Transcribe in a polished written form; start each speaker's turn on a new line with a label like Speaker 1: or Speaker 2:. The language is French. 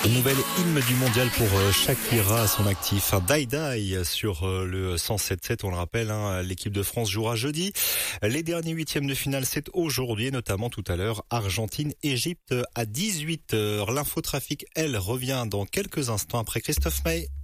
Speaker 1: Une nouvelle hymne du mondial pour Shakira à son actif. Die Die sur le 107.7, on le rappelle, l'équipe de France jouera jeudi. Les derniers huitièmes de finale, c'est aujourd'hui, notamment tout à l'heure, Argentine-Égypte à 18h. L'infotrafic, elle, revient dans quelques instants après Christophe May.